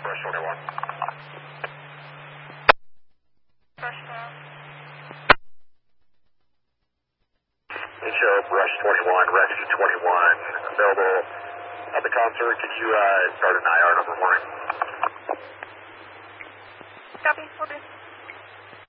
Brush 21. Brush 12. Show Brush 21, Rescue 21, available at the concert. Could you start an IR number for me? Copy, will do.